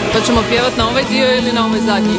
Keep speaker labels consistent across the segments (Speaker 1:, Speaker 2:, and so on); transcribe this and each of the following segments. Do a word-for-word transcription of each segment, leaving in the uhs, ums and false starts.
Speaker 1: To ćemo pjevat na ovaj dio ili na ovaj zadnji?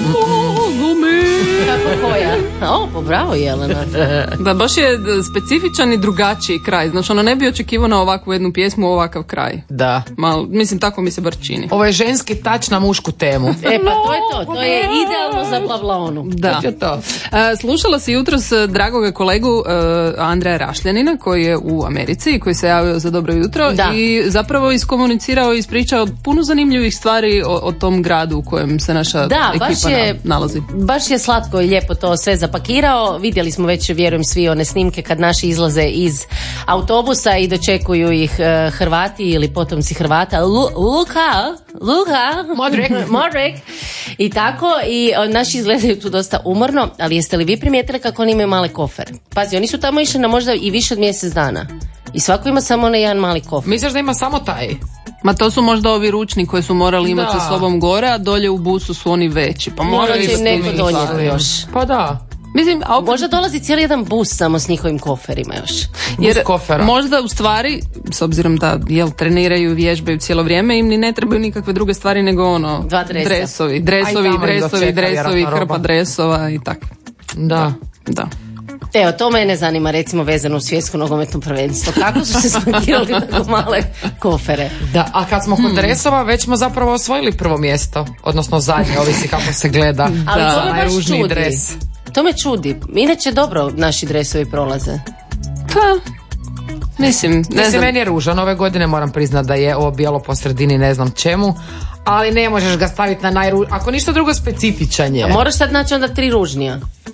Speaker 2: Kako koja? O, pa bravo Jelena.
Speaker 1: Da, baš je specifičan i drugačiji kraj. Znači, ono ne bi očekivao na ovakvu jednu pjesmu ovakav kraj.
Speaker 3: Da.
Speaker 1: Mal, mislim, tako mi se bar čini.
Speaker 3: Ovo je ženski tač na mušku temu.
Speaker 2: E, pa to je to. To je idealno za Pavlonu.
Speaker 1: Da.
Speaker 3: To.
Speaker 1: Uh, slušala si jutros dragoga kolegu uh, Andreja Rašljanina, koji je u Americi i koji se javio za dobro jutro
Speaker 2: Da.
Speaker 1: i zapravo iskomunicirao i ispričao puno zanimljivih stvari o, o tom gradu u kojem se naša
Speaker 2: Da,
Speaker 1: ekipa
Speaker 2: baš je,
Speaker 1: na, nalazi.
Speaker 2: baš je slatko i lijepo to sve zapakirao. Vidjeli smo već, vjerujem, svi one snimke kad naši izlaze iz autobusa i dočekuju ih uh, Hrvati ili potomci Hrvata. Lu, Luka, Luka,
Speaker 3: Modric.
Speaker 2: Modric. I tako, i uh, naši izgledaju tu dosta umorno, ali jeste li vi primijetili kako oni imaju male kofere? Pazi, oni su tamo išli na možda i više od mjesec dana. I svako ima samo onaj jedan mali kofer.
Speaker 3: Misliš da ima samo taj?
Speaker 1: Ma to su možda ovi ručni koji su morali imati
Speaker 3: Da.
Speaker 1: sa sobom gore, a dolje u busu su oni veći. Pa
Speaker 2: Možda
Speaker 1: morali
Speaker 2: će im
Speaker 1: da
Speaker 2: neko
Speaker 1: su-
Speaker 2: donijeti još.
Speaker 3: Pa da.
Speaker 1: Mislim, a opet-
Speaker 2: Možda dolazi cijeli jedan bus samo s njihovim koferima još.
Speaker 3: Jer kofera.
Speaker 1: možda u stvari, s obzirom da jel, treniraju i vježbaju cijelo vrijeme, im ni ne trebaju nikakve druge stvari nego ono,
Speaker 2: Dva dresa.
Speaker 1: dresovi,
Speaker 3: Aj,
Speaker 1: dresovi,
Speaker 3: tamo ih
Speaker 1: dresovi,
Speaker 3: dočeka
Speaker 1: dresovi,
Speaker 3: vjerojatno
Speaker 1: hrpa
Speaker 3: roba.
Speaker 1: dresova i tako.
Speaker 3: Da.
Speaker 1: Da.
Speaker 2: Evo, to mene zanima, recimo, vezano u svjetsko nogometno prvenstvo. Kako su se spakirali tako male kofere?
Speaker 3: Da, a kad smo kod dresova, već smo zapravo osvojili prvo mjesto. Odnosno zadnje, ovisi kako se gleda.
Speaker 2: Ali
Speaker 1: Da.
Speaker 2: to me baš
Speaker 3: Najružniji
Speaker 2: čudi.
Speaker 3: dres.
Speaker 2: To me čudi. Inače, dobro naši dresovi prolaze.
Speaker 1: Pa, mislim, ne
Speaker 3: Mislim,
Speaker 1: znam.
Speaker 3: meni je ružan. Ove godine moram priznat da je ovo bijelo po sredini, ne znam čemu. Ali ne možeš ga staviti na najruž... Ako ništa drugo, specifičan je.
Speaker 2: A moraš sad naći onda tri ružnija.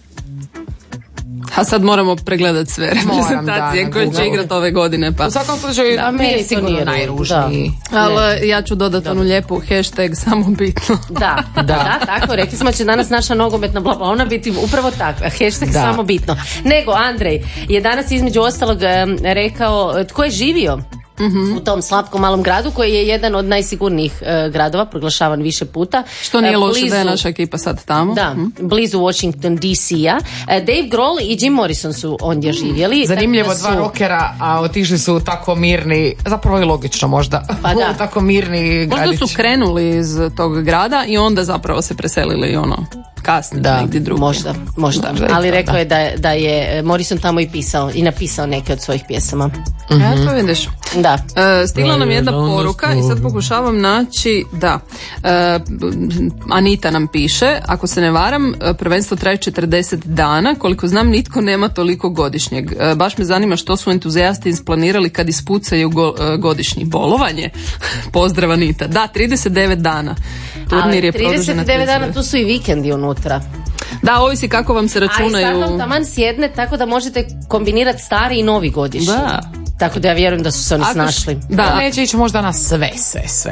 Speaker 1: A sad moramo pregledati sve reprezentacije
Speaker 3: da, na
Speaker 1: koje će
Speaker 3: Google.
Speaker 1: igrati ove godine. Pa.
Speaker 3: U svakom slučaju,
Speaker 2: Da,
Speaker 3: mi
Speaker 2: meni
Speaker 3: je
Speaker 2: to
Speaker 3: sigurno
Speaker 2: nije ružno,
Speaker 3: najružniji.
Speaker 1: Ali ja ću dodati onu lijepu hashtag samo bitno.
Speaker 2: Da, da, da, tako, rekli smo će danas naša nogometna blablona biti upravo takva, hashtag
Speaker 3: Da.
Speaker 2: samo bitno. Nego, Andrej je danas između ostalog em, rekao tko je živio u tom slatkom malom gradu koji je jedan od najsigurnijih e, gradova, proglašavan više puta.
Speaker 1: Što nije
Speaker 2: E,
Speaker 1: loše
Speaker 2: blizu-
Speaker 1: da je naša ekipa sad tamo.
Speaker 2: Da, blizu Washington D C-a. E, Dave Grohl i Jim Morrison su ondje živjeli.
Speaker 3: Zanimljivo,
Speaker 2: tako da
Speaker 3: dva
Speaker 2: su-
Speaker 3: rokera, a otišli su tako mirni, zapravo i logično možda,
Speaker 2: Pa da.
Speaker 3: u tako mirni
Speaker 1: Možda
Speaker 3: gradić.
Speaker 1: su krenuli iz tog grada i onda zapravo se preselili ono kasnije
Speaker 3: Da,
Speaker 1: negdje drugdje.
Speaker 2: Možda, možda.
Speaker 3: Možda i
Speaker 2: Ali
Speaker 3: to,
Speaker 2: rekao
Speaker 3: da.
Speaker 2: je da, da je Morrison tamo i pisao i napisao neke od svojih pjesama.
Speaker 1: Ja to vidiš.
Speaker 2: Da.
Speaker 1: E, stigla nam jedna poruka i sad pokušavam naći, da, e, Anita nam piše, ako se ne varam, e, prvenstvo traje četrdeset dana, koliko znam nitko nema toliko godišnjeg. E, baš me zanima što su entuzijasti isplanirali kad ispucaju go- e, godišnji bolovanje. Pozdrav Anita. Da, trideset devet dana. Turnir je produžen na
Speaker 2: trideset devet dana,
Speaker 1: trideset devet.
Speaker 2: tu su i vikendi unutra.
Speaker 1: Da, ovisi kako vam se
Speaker 2: A i
Speaker 1: računaju.
Speaker 2: sad vam taman sjedne tako da možete kombinirati stari i novi godišnji.
Speaker 1: Da.
Speaker 2: Tako da ja vjerujem da su se oni
Speaker 1: Ako-
Speaker 2: snašli.
Speaker 1: Da,
Speaker 3: Neće ići možda na sve, sve, sve.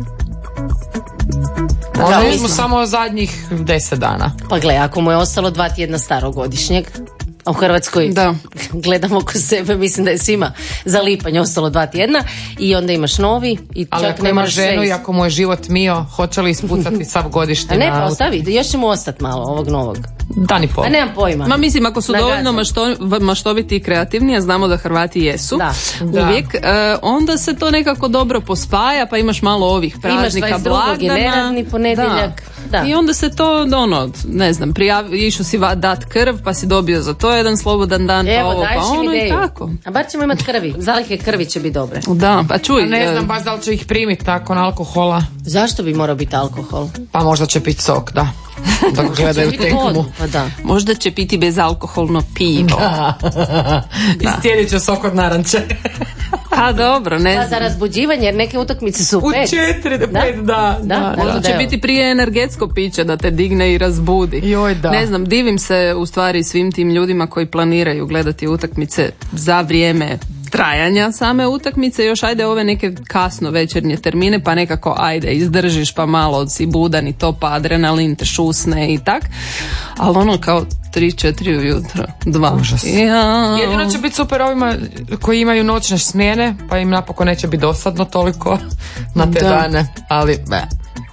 Speaker 2: Da,
Speaker 3: Možda
Speaker 2: mislim.
Speaker 3: smo samo zadnjih deset dana.
Speaker 2: Pa gle, ako mu je ostalo dva tjedna starogodišnjeg, a u Hrvatskoj
Speaker 1: Da.
Speaker 2: gledamo oko sebe, mislim da je svima za lipanj ostalo dva tjedna i onda imaš novi i
Speaker 3: Ali
Speaker 2: čak
Speaker 3: ako
Speaker 2: ne
Speaker 3: ima
Speaker 2: možeš
Speaker 3: ženu
Speaker 2: sve
Speaker 3: i
Speaker 2: iz-
Speaker 3: ako mu je život mio, hoće li ispucati sav godišnji
Speaker 2: A ne,
Speaker 3: na
Speaker 2: pa ostavi, još će mu ostati malo ovog novog.
Speaker 3: dan i pol?
Speaker 2: A nemam pojma.
Speaker 1: Ma mislim, ako su
Speaker 2: Nagađam.
Speaker 1: dovoljno mašto, maštoviti i kreativni, a znamo da Hrvati jesu,
Speaker 2: Da.
Speaker 3: Da.
Speaker 1: uvijek, e, onda se to nekako dobro pospaja, pa imaš malo ovih praznika,
Speaker 2: dvadeset drugog i
Speaker 1: blagdana.
Speaker 2: neradni ponedjeljak. Da.
Speaker 1: I onda se to, ono, ne znam, prijav, išao si va- dat krv, pa si dobio za to jedan slobodan dan, pa
Speaker 2: Evo,
Speaker 1: ovo,
Speaker 2: daješ
Speaker 1: pa
Speaker 2: im
Speaker 1: ono i
Speaker 2: ideju.
Speaker 1: tako.
Speaker 2: A bar ćemo imati krvi. Zalihe krvi će biti dobre.
Speaker 1: Da, pa čuj.
Speaker 3: A ne
Speaker 1: e,
Speaker 3: znam baš da li će ih primiti nakon alkohola.
Speaker 2: Zašto bi morao biti alkohol?
Speaker 3: Pa možda će piti sok, da. Dok gledaju tekmu.
Speaker 2: Pa da.
Speaker 1: možda će piti bezalkoholno pivo.
Speaker 3: Istijedit će sok od naranče.
Speaker 1: Pa dobro, ne
Speaker 2: Pa
Speaker 1: znam.
Speaker 2: za razbuđivanje, jer neke utakmice su u
Speaker 3: U
Speaker 2: pet.
Speaker 3: četiri, do
Speaker 2: Da?
Speaker 3: pet, da.
Speaker 2: Da,
Speaker 3: da,
Speaker 2: možda
Speaker 3: da.
Speaker 1: Će
Speaker 2: Evo.
Speaker 1: biti prije energetsko piće da te digne i razbudi.
Speaker 3: Joj, da.
Speaker 1: Ne znam, divim se u stvari svim tim ljudima koji planiraju gledati utakmice za vrijeme trajanja same utakmice, još ajde ove neke kasno večernje termine, pa nekako ajde izdržiš pa malo si budan i to, pa adrenalin te šusne i tak, ali ono kao tri, četiri ujutro, dva.
Speaker 3: Užas.
Speaker 1: Ja.
Speaker 3: Jedino će biti super ovima koji imaju noćne smjene, pa im napokon neće biti dosadno toliko na te
Speaker 1: Da.
Speaker 3: dane, ali be.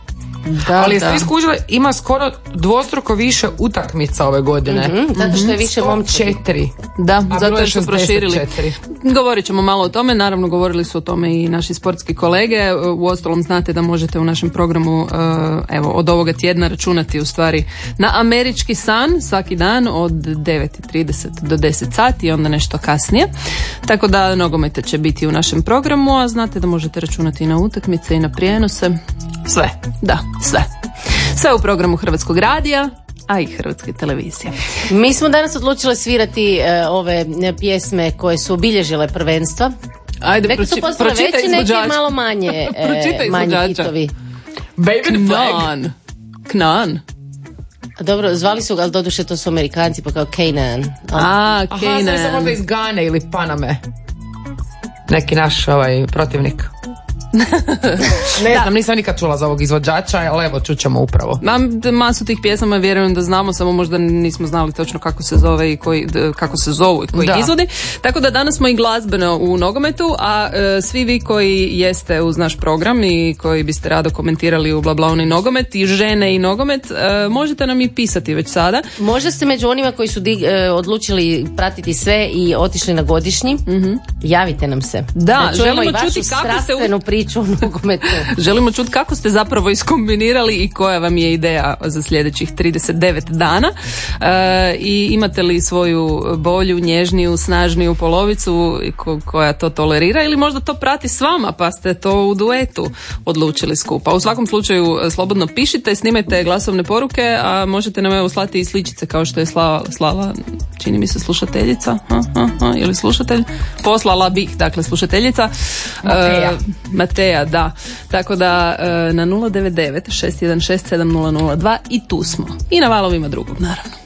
Speaker 3: Da, ali jeste skužili, ima skoro dvostruko više utakmica ove godine.
Speaker 2: Mm-hmm, zato što je više momčadi.
Speaker 3: četiri.
Speaker 1: Da,
Speaker 3: a
Speaker 1: zato jer su proširili. Govorit ćemo malo o tome, naravno govorili su o tome i naši sportski kolege. Uostalom znate da možete u našem programu evo od ovoga tjedna računati u stvari na američki san svaki dan od devet i trideset do deset sati i onda nešto kasnije. Tako da nogometa će biti u našem programu, a znate da možete računati i na utakmice i na prijenose. Sve, da, sve. Sve u programu Hrvatskog radija, a i Hrvatske televizije.
Speaker 2: Mi smo danas odlučili svirati uh, ove pjesme koje su obilježile prvenstva.
Speaker 1: Ajde,
Speaker 2: neki su postale veći, neki malo manje, e, manje hitovi.
Speaker 3: Baby
Speaker 1: Knan. Knan.
Speaker 2: Dobro, zvali su ga, ali doduše to su Amerikanci, pa kao Kanan.
Speaker 1: A,
Speaker 3: Aha,
Speaker 1: Kanan.
Speaker 3: sad sam možda iz Gane ili Paname. Neki naš ovaj protivnik. Ne znam, nisam nikad čula za ovog izvođača, ali evo čućemo upravo.
Speaker 1: Mam masu tih pjesama, vjerujem da znamo, samo možda nismo znali točno kako se zove i koji, kako se zovu i koji izvodi. Tako da danas smo i glazbeno u nogometu, a e, svi vi koji jeste uz naš program i koji biste rado komentirali u Blablauni nogomet i žene i nogomet, e, možete nam i pisati već sada.
Speaker 2: Možda ste među onima koji su dig, e, odlučili pratiti sve i otišli na godišnji. Mm-hmm. Javite nam se.
Speaker 1: Da,
Speaker 2: da
Speaker 1: želimo čuti kako ste u...
Speaker 2: priču u nogometu.
Speaker 1: Želimo čuti kako ste zapravo iskombinirali i koja vam je ideja za sljedećih trideset devet dana. E, I imate li svoju bolju, nježniju, snažniju polovicu ko, koja to tolerira ili možda to prati s vama pa ste to u duetu odlučili skupa. U svakom slučaju slobodno pišite, snimajte glasovne poruke, a možete nam evo slati i sličice kao što je slava, slava čini mi se slušateljica ha, ha, ha, ili slušatelj poslala bih, dakle slušateljica
Speaker 3: Mateja.
Speaker 1: E, Mateja, da. Tako da na nula devet devet šest jedan šest sedam nula nula dva i tu smo. I na valovima drugog, naravno.